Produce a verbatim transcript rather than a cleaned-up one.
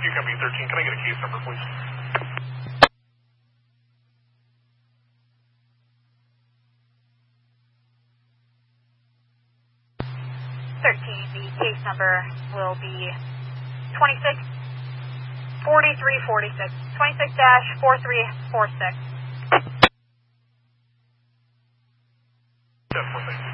Rescue Company thirteen, can I get a case number, please? thirteen, the case number will be twenty-six forty-three forty-six. twenty-six dash forty-three forty-six. Definitely.